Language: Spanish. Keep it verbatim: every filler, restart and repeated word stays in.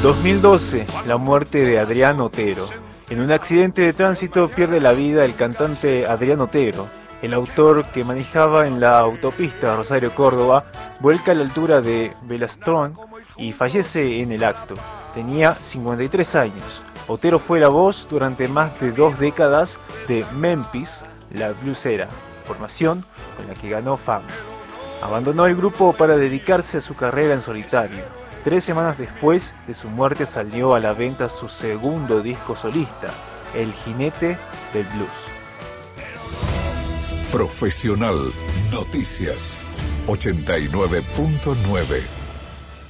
dos mil doce, la muerte de Adrián Otero. En un accidente de tránsito pierde la vida el cantante Adrián Otero. El autor, que manejaba en la autopista Rosario-Córdoba, vuelca a la altura de Belastrón y fallece en el acto. Tenía cincuenta y tres años. Otero fue la voz durante más de dos décadas de Memphis, la bluesera, formación con la que ganó fama. Abandonó el grupo para dedicarse a su carrera en solitario. Tres semanas después de su muerte salió a la venta su segundo disco solista, El Jinete del Blues. Profesional Noticias ochenta y nueve punto nueve.